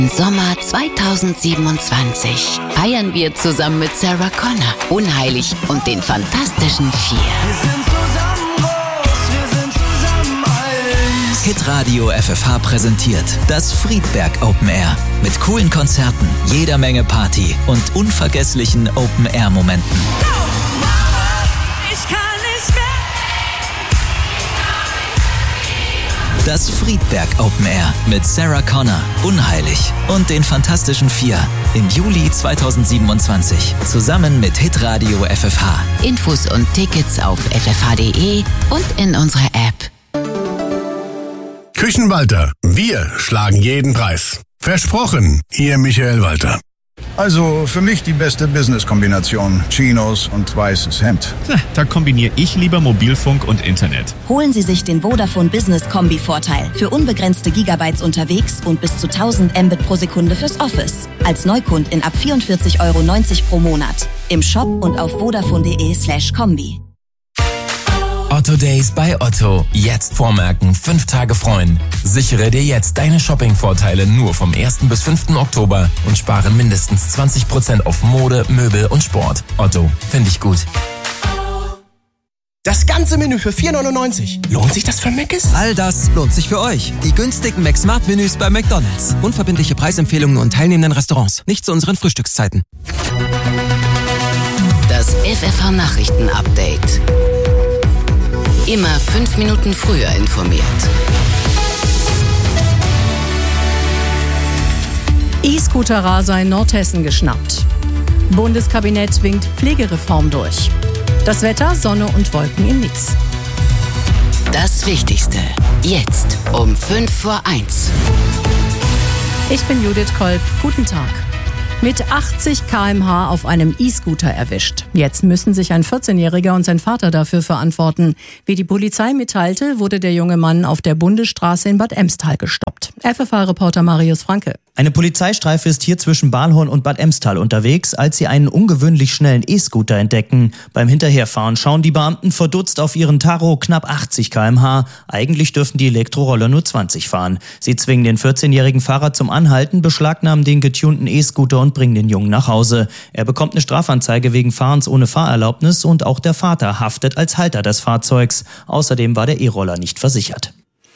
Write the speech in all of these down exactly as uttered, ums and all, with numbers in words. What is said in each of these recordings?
Im Sommer zweitausendsiebenundzwanzig feiern wir zusammen mit Sarah Connor, Unheilig und den Fantastischen Vier. Wir sind zusammen groß, wir sind zusammen alt. Hitradio F F H präsentiert das Friedberg Open Air mit coolen Konzerten, jeder Menge Party und unvergesslichen Open Air Momenten. Ich kann nicht mehr. Das Friedberg Open Air mit Sarah Connor, Unheilig und den Fantastischen Vier im Juli zweitausendsiebenundzwanzig zusammen mit Hitradio F F H. Infos und Tickets auf f f h punkt d e und in unserer App. Küchenwalter, wir schlagen jeden Preis. Versprochen, Ihr Michael Walter. Also für mich die beste Business-Kombination. Chinos und weißes Hemd. Da kombiniere ich lieber Mobilfunk und Internet. Holen Sie sich den Vodafone Business Kombi-Vorteil. Für unbegrenzte Gigabytes unterwegs und bis zu tausend Mbit pro Sekunde fürs Office. Als Neukundin ab vierundvierzig Euro neunzig pro Monat. Im Shop und auf vodafone punkt de slash kombi. Otto Days bei Otto. Jetzt vormerken, fünf Tage freuen. Sichere dir jetzt deine Shopping-Vorteile nur vom ersten bis fünften Oktober und spare mindestens zwanzig Prozent auf Mode, Möbel und Sport. Otto, finde ich gut. Das ganze Menü für vier neunundneunzig. Lohnt sich das für Mc's? All das lohnt sich für euch. Die günstigen McSmart-Menüs bei McDonald's. Unverbindliche Preisempfehlungen und teilnehmenden Restaurants. Nicht zu unseren Frühstückszeiten. Das F F H-Nachrichten-Update. Immer fünf Minuten früher informiert. E-Scooter-Raser in Nordhessen geschnappt. Bundeskabinett winkt Pflegereform durch. Das Wetter, Sonne und Wolken in Nix. Das Wichtigste. Jetzt um fünf vor eins. Ich bin Judith Kolb. Guten Tag. Mit achtzig Kilometer pro Stunde auf einem E-Scooter erwischt. Jetzt müssen sich ein vierzehnjähriger und sein Vater dafür verantworten. Wie die Polizei mitteilte, wurde der junge Mann auf der Bundesstraße in Bad Emstal gestoppt. F F H-Reporter Marius Franke. Eine Polizeistreife ist hier zwischen Balhorn und Bad Emstal unterwegs, als sie einen ungewöhnlich schnellen E-Scooter entdecken. Beim Hinterherfahren schauen die Beamten verdutzt auf ihren Taro knapp achtzig Kilometer pro Stunde. Eigentlich dürfen die Elektroroller nur zwanzig fahren. Sie zwingen den vierzehnjährigen Fahrer zum Anhalten, beschlagnahmen den getunten E-Scooter und bringen den Jungen nach Hause. Er bekommt eine Strafanzeige wegen Fahrens ohne Fahrerlaubnis und auch der Vater haftet als Halter des Fahrzeugs. Außerdem war der E-Roller nicht versichert.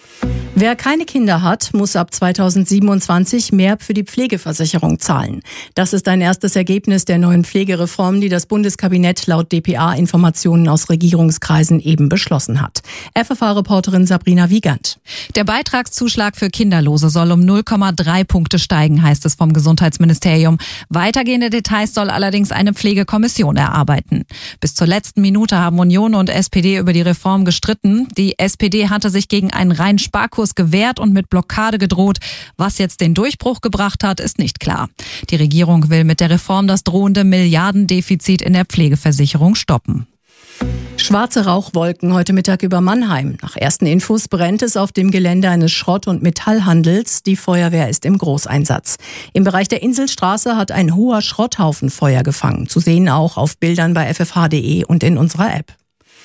Wer keine Kinder hat, muss ab zweitausendsiebenundzwanzig mehr für die Pflegeversicherung zahlen. Das ist ein erstes Ergebnis der neuen Pflegereform, die das Bundeskabinett laut D P A-Informationen aus Regierungskreisen eben beschlossen hat. F F H-Reporterin Sabrina Wiegand. Der Beitragszuschlag für Kinderlose soll um null Komma drei Punkte steigen, heißt es vom Gesundheitsministerium. Weitergehende Details soll allerdings eine Pflegekommission erarbeiten. Bis zur letzten Minute haben Union und S P D über die Reform gestritten. Die S P D hatte sich gegen einen reinen Sparkurs gewehrt und mit Blockade gedroht. Was jetzt den Durchbruch gebracht hat, ist nicht klar. Die Regierung will mit der Reform das drohende Milliardendefizit in der Pflegeversicherung stoppen. Schwarze Rauchwolken heute Mittag über Mannheim. Nach ersten Infos brennt es auf dem Gelände eines Schrott- und Metallhandels. Die Feuerwehr ist im Großeinsatz. Im Bereich der Inselstraße hat ein hoher Schrotthaufen Feuer gefangen. Zu sehen auch auf Bildern bei f f h punkt d e und in unserer App.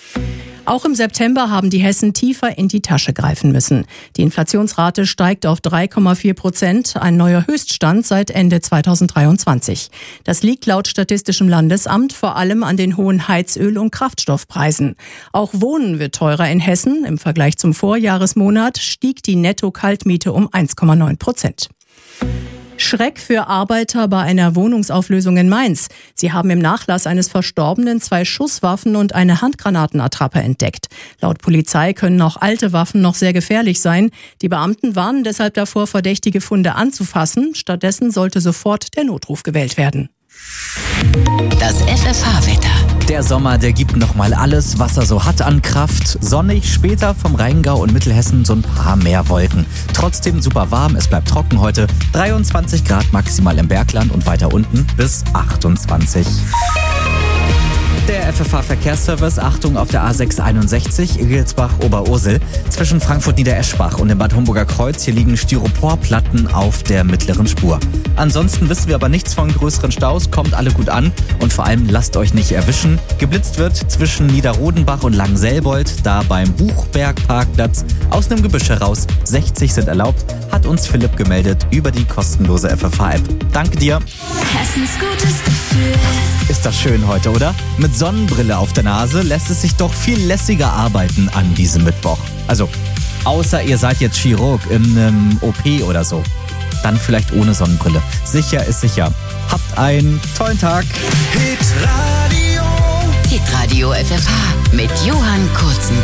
Auch im September haben die Hessen tiefer in die Tasche greifen müssen. Die Inflationsrate steigt auf drei Komma vier Prozent, ein neuer Höchststand seit Ende zweitausenddreiundzwanzig. Das liegt laut Statistischem Landesamt vor allem an den hohen Heizöl- und Kraftstoffpreisen. Auch Wohnen wird teurer in Hessen. Im Vergleich zum Vorjahresmonat stieg die Netto-Kaltmiete um eins Komma neun Prozent. Schreck für Arbeiter bei einer Wohnungsauflösung in Mainz. Sie haben im Nachlass eines Verstorbenen zwei Schusswaffen und eine Handgranatenattrappe entdeckt. Laut Polizei können auch alte Waffen noch sehr gefährlich sein. Die Beamten warnen deshalb davor, verdächtige Funde anzufassen. Stattdessen sollte sofort der Notruf gewählt werden. Das F F H-Wetter. Der Sommer, der gibt nochmal alles, was er so hat an Kraft. Sonnig, später vom Rheingau und Mittelhessen so ein paar mehr Wolken. Trotzdem super warm, es bleibt trocken heute. dreiundzwanzig Grad maximal im Bergland und weiter unten bis achtundzwanzig. Der F F H-Verkehrsservice, Achtung auf der A sechs einundsechzig, Igelsbach-Oberursel. Zwischen Frankfurt-Niedereschbach und dem Bad Homburger Kreuz, hier liegen Styroporplatten auf der mittleren Spur. Ansonsten wissen wir aber nichts von größeren Staus, kommt alle gut an und vor allem lasst euch nicht erwischen. Geblitzt wird zwischen Niederrodenbach und Langselbold, da beim Buchberg-Parkplatz. Aus einem Gebüsch heraus, sechzig sind erlaubt, hat uns Philipp gemeldet über die kostenlose F F H-App. Danke dir. Hessens gutes Gefühl. Ist das schön heute, oder? Mit Sonnenbrille auf der Nase lässt es sich doch viel lässiger arbeiten an diesem Mittwoch. Also, außer ihr seid jetzt Chirurg in einem O P oder so. Dann vielleicht ohne Sonnenbrille. Sicher ist sicher. Habt einen tollen Tag. Hitradio. Hitradio F F H mit Johann Kurzen.